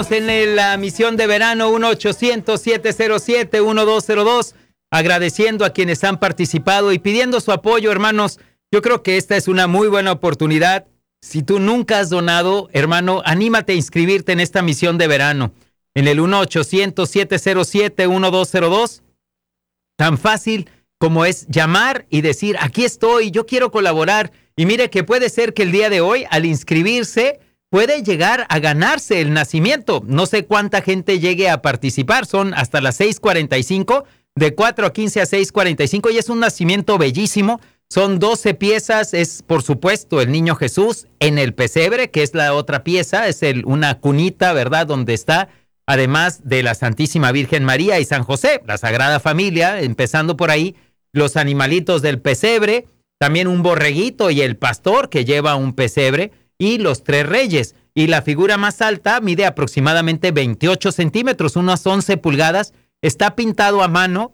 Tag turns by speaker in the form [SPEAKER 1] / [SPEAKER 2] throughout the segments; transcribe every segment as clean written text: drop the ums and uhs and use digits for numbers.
[SPEAKER 1] En la misión de verano 1-800-707-1202, agradeciendo a quienes han participado y pidiendo su apoyo, hermanos. Yo creo que esta es una muy buena oportunidad. Si tú nunca has donado, hermano, anímate a inscribirte en esta misión de verano. En el 1-800-707-1202, tan fácil como es llamar y decir, aquí estoy, yo quiero colaborar. Y mire que puede ser que el día de hoy, al inscribirse, puede llegar a ganarse el nacimiento. No sé cuánta gente llegue a participar, son hasta las 6:45, de 4 a 15 a 6:45, y es un nacimiento bellísimo. Son 12 piezas, es por supuesto el niño Jesús en el pesebre, que es la otra pieza, es una cunita, ¿verdad?, donde está, además de la Santísima Virgen María y San José, la Sagrada Familia, empezando por ahí, los animalitos del pesebre, también un borreguito y el pastor que lleva un pesebre, y los 3 reyes. Y la figura más alta mide aproximadamente 28 centímetros, unas 11 pulgadas. Está pintado a mano,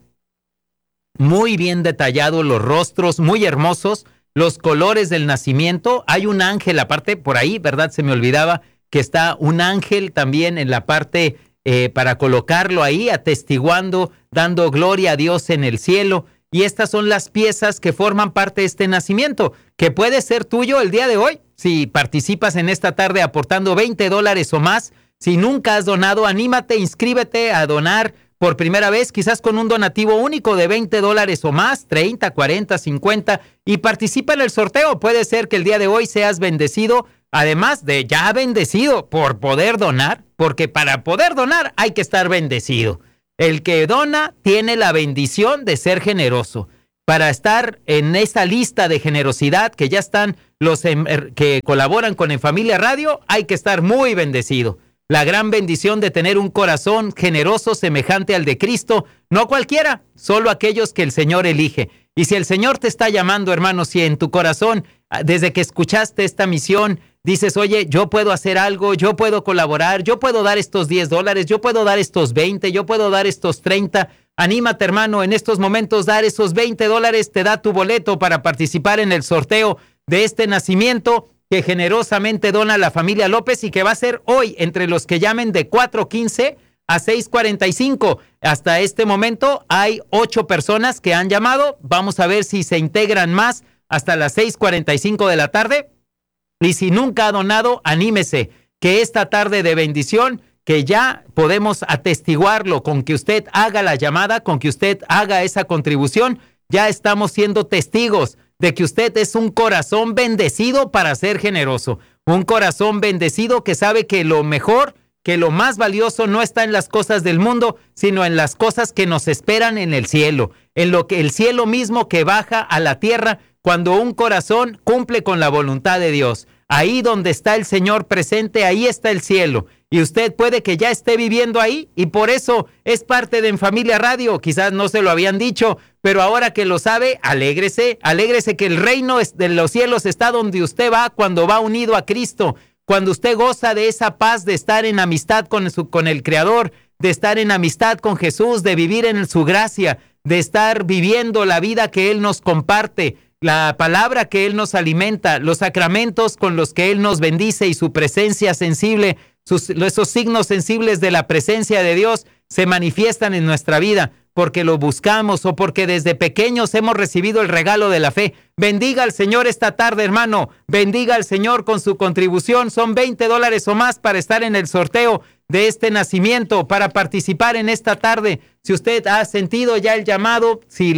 [SPEAKER 1] muy bien detallado, los rostros muy hermosos, los colores del nacimiento. Hay un ángel aparte por ahí, ¿verdad? Se me olvidaba que está un ángel también en la parte para colocarlo ahí, atestiguando, dando gloria a Dios en el cielo. Y estas son las piezas que forman parte de este nacimiento, que puede ser tuyo el día de hoy. Si participas en esta tarde aportando $20 o más, si nunca has donado, anímate, inscríbete a donar por primera vez, quizás con un donativo único de $20 o más, 30, 40, 50, y participa en el sorteo. Puede ser que el día de hoy seas bendecido, además de ya bendecido por poder donar, porque para poder donar hay que estar bendecido. El que dona tiene la bendición de ser generoso. Para estar en esa lista de generosidad que ya están los que colaboran con En Familia Radio, hay que estar muy bendecido. La gran bendición de tener un corazón generoso semejante al de Cristo, no cualquiera, solo aquellos que el Señor elige. Y si el Señor te está llamando, hermano, si en tu corazón, desde que escuchaste esta misión, dices, oye, yo puedo hacer algo, yo puedo colaborar, yo puedo dar estos $10, yo puedo dar estos 20, yo puedo dar estos 30. Anímate, hermano, en estos momentos dar esos $20 te da tu boleto para participar en el sorteo de este nacimiento que generosamente dona la familia López y que va a ser hoy entre los que llamen de 4:15 a 6:45. Hasta este momento hay 8 personas que han llamado. Vamos a ver si se integran más hasta las 6:45 de la tarde. Y si nunca ha donado, anímese, que esta tarde de bendición, que ya podemos atestiguarlo con que usted haga la llamada, con que usted haga esa contribución, ya estamos siendo testigos de que usted es un corazón bendecido para ser generoso. Un corazón bendecido que sabe que lo mejor, que lo más valioso no está en las cosas del mundo, sino en las cosas que nos esperan en el cielo, en lo que el cielo mismo que baja a la tierra cuando un corazón cumple con la voluntad de Dios. Ahí donde está el Señor presente, ahí está el cielo. Y usted puede que ya esté viviendo ahí y por eso es parte de En Familia Radio. Quizás no se lo habían dicho, pero ahora que lo sabe, alégrese, alégrese que el reino de los cielos está donde usted va cuando va unido a Cristo, cuando usted goza de esa paz de estar en amistad con el Creador, de estar en amistad con Jesús, de vivir en su gracia, de estar viviendo la vida que Él nos comparte, la palabra que Él nos alimenta, los sacramentos con los que Él nos bendice y su presencia sensible, esos signos sensibles de la presencia de Dios se manifiestan en nuestra vida porque lo buscamos o porque desde pequeños hemos recibido el regalo de la fe. Bendiga al Señor esta tarde, hermano. Bendiga al Señor con su contribución. Son $20 o más para estar en el sorteo de este nacimiento, para participar en esta tarde. Si usted ha sentido ya el llamado, si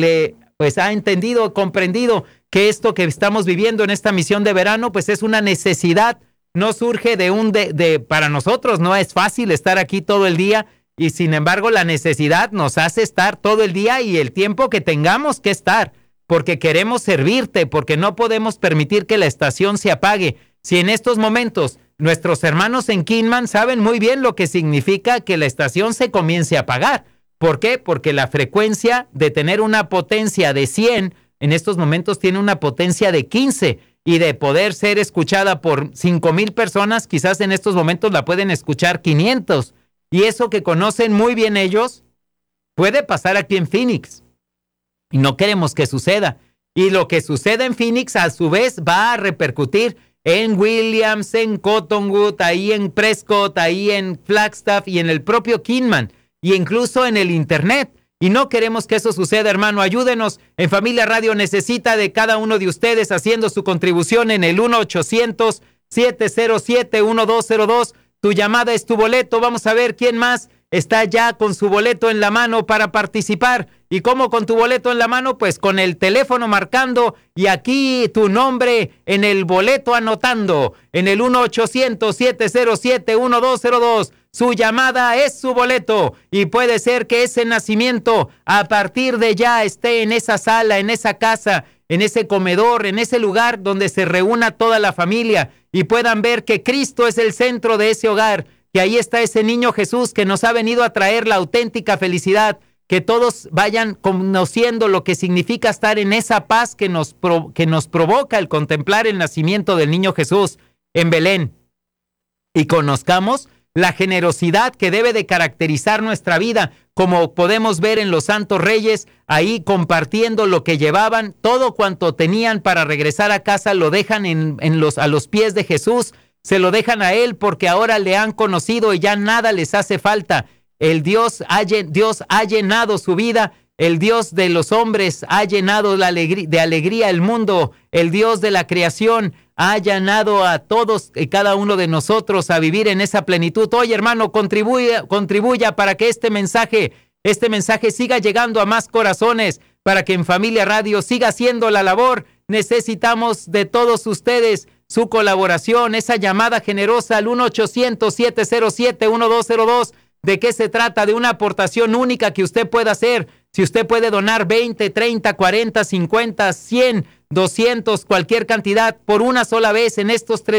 [SPEAKER 1] ha entendido, comprendido que esto que estamos viviendo en esta misión de verano, pues es una necesidad. No surge para nosotros, no es fácil estar aquí todo el día y sin embargo la necesidad nos hace estar todo el día y el tiempo que tengamos que estar, porque queremos servirte, porque no podemos permitir que la estación se apague. Si en estos momentos nuestros hermanos en Kinman saben muy bien lo que significa que la estación se comience a apagar. ¿Por qué? Porque la frecuencia de tener una potencia de 100, en estos momentos tiene una potencia de 15, y de poder ser escuchada por 5,000 personas, quizás en estos momentos la pueden escuchar 500. Y eso que conocen muy bien ellos, puede pasar aquí en Phoenix. Y no queremos que suceda. Y lo que suceda en Phoenix, a su vez, va a repercutir en Williams, en Cottonwood, ahí en Prescott, ahí en Flagstaff y en el propio Kingman, y incluso en el internet. Y no queremos que eso suceda, hermano. Ayúdenos. En Familia Radio necesita de cada uno de ustedes haciendo su contribución en el 1-800-707-1202. Tu llamada es tu boleto. Vamos a ver quién más está ya con su boleto en la mano para participar. ¿Y cómo con tu boleto en la mano? Pues con el teléfono marcando y aquí tu nombre en el boleto anotando en el 1-800-707-1202. Su llamada es su boleto y puede ser que ese nacimiento a partir de ya esté en esa sala, en esa casa, en ese comedor, en ese lugar donde se reúna toda la familia y puedan ver que Cristo es el centro de ese hogar, que ahí está ese niño Jesús que nos ha venido a traer la auténtica felicidad, que todos vayan conociendo lo que significa estar en esa paz que nos provoca el contemplar el nacimiento del niño Jesús en Belén y conozcamos la generosidad que debe de caracterizar nuestra vida, como podemos ver en los Santos Reyes, ahí compartiendo lo que llevaban, todo cuanto tenían para regresar a casa, lo dejan a los pies de Jesús, se lo dejan a Él porque ahora le han conocido y ya nada les hace falta. Dios ha llenado su vida, el Dios de los hombres ha llenado de alegría el mundo, el Dios de la creación ha llenado a todos y cada uno de nosotros a vivir en esa plenitud. Oye, hermano, contribuya para que este mensaje siga llegando a más corazones, para que en Familia Radio siga haciendo la labor. Necesitamos de todos ustedes su colaboración, esa llamada generosa al 1-800-707-1202. ¿De qué se trata? De una aportación única que usted pueda hacer. Si usted puede donar 20, 30, 40, 50, 100, 200, cualquier cantidad por una sola vez en estos 3